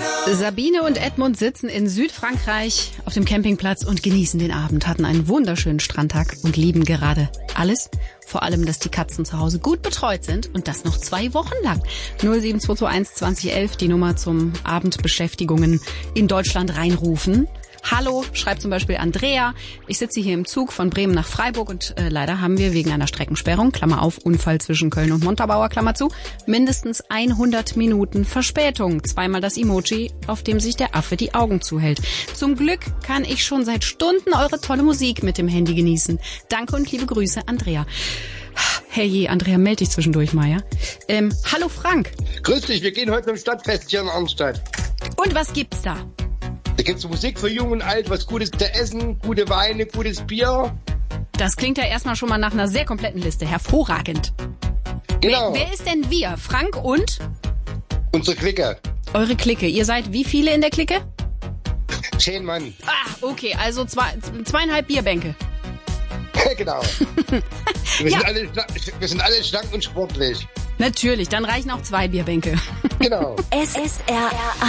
Sabine und Edmund sitzen in Südfrankreich auf dem Campingplatz und genießen den Abend, hatten einen wunderschönen Strandtag und lieben gerade alles. Vor allem, dass die Katzen zu Hause gut betreut sind und das noch 2 Wochen lang. 07221 2011, die Nummer zum Abendbeschäftigungen in Deutschland reinrufen. Hallo, schreibt zum Beispiel Andrea. Ich sitze hier im Zug von Bremen nach Freiburg und leider haben wir wegen einer Streckensperrung, Klammer auf, Unfall zwischen Köln und Montabaur, Klammer zu, mindestens 100 Minuten Verspätung. Zweimal das Emoji, auf dem sich der Affe die Augen zuhält. Zum Glück kann ich schon seit Stunden eure tolle Musik mit dem Handy genießen. Danke und liebe Grüße, Andrea. Herrje, Andrea, melde dich zwischendurch mal, ja? Hallo Frank. Grüß dich, wir gehen heute zum Stadtfest hier in Arnstadt. Und was gibt's da? Da gibt's Musik für Jung und Alt, was Gutes zu essen, gute Weine, gutes Bier. Das klingt ja erstmal schon mal nach einer sehr kompletten Liste. Hervorragend. Genau. Wer ist denn wir? Frank und? Unsere Clique. Eure Clique. Ihr seid wie viele in der Clique? 10 Mann. Okay, also 2,5 Bierbänke. Genau. Wir sind alle schlank und sportlich. Natürlich, dann reichen auch 2 Bierbänke. Genau. SSR